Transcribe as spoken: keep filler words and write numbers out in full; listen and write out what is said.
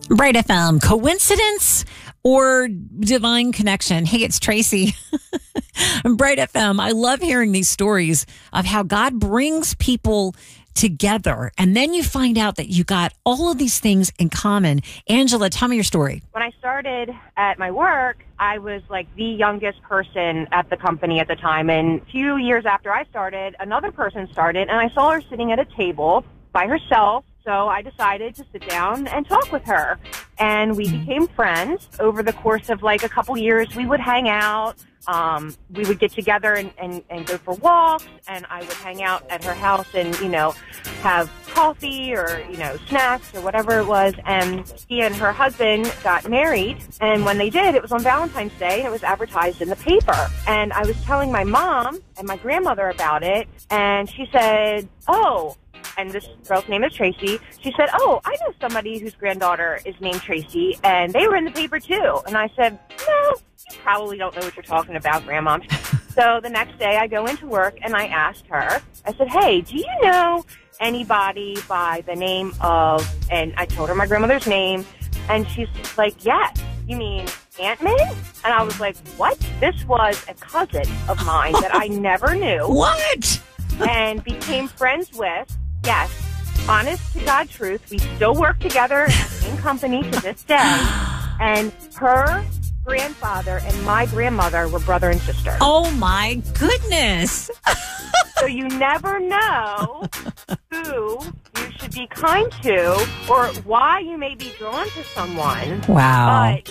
Bright F M, coincidence or divine connection? Hey, it's Tracy. Bright F M, I love hearing these stories of how God brings people together. And then you find out that you got all of these things in common. Angela, tell me your story. When I started at my work, I was like the youngest person at the company at the time. And a few years after I started, another person started, and I saw her sitting at a table by herself. So I decided to sit down and talk with her. And we became friends. Over the course of like a couple years, we would hang out. Um, we would get together and, and, and go for walks. And I would hang out at her house and, you know, have coffee or, you know, snacks or whatever it was. And she and her husband got married. And when they did, it was on Valentine's Day, and it was advertised in the paper. And I was telling my mom and my grandmother about it. And she said, oh, and this girl's name is Tracy. She said, oh, I know somebody whose granddaughter is named Tracy, and they were in the paper too. And I said, no, you probably don't know what you're talking about, Grandma. So the next day I go into work and I asked her, I said, hey, do you know anybody by the name of, and I told her my grandmother's name, and she's like, yes. You mean Aunt May? And I was like, what? This was a cousin of mine that I never knew. What? And became friends with. Yes, honest to God truth, we still work together in the same company to this day. And her grandfather and my grandmother were brother and sister. Oh, my goodness. So you never know who you should be kind to or why you may be drawn to someone. Wow. But